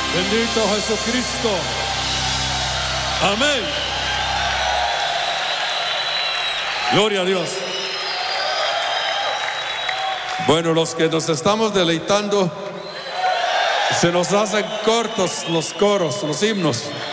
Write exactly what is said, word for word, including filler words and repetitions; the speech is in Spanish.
Bendito Jesucristo. Amén. Gloria a Dios. Bueno, los que nos estamos deleitando, se nos hacen cortos los coros, los himnos.